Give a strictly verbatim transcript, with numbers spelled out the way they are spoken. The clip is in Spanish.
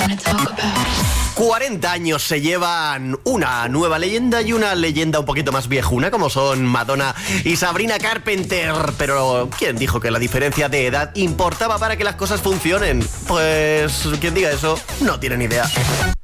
cuarenta años se llevan una nueva leyenda y una leyenda un poquito más viejuna, como son Madonna y Sabrina Carpenter. Pero ¿quién dijo que la diferencia de edad importaba para que las cosas funcionen? Pues quien diga eso no tiene ni idea.